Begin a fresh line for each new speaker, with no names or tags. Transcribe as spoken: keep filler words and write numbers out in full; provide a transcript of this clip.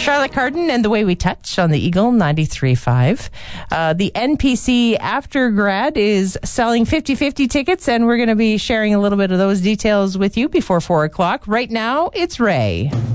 Charlotte Cardin and The Way We Touch on the Eagle ninety-three point five. Uh, the N P C Aftergrad is selling fifty-fifty tickets, and we're going to be sharing a little bit of those details with you before four o'clock. Right now, it's Ray.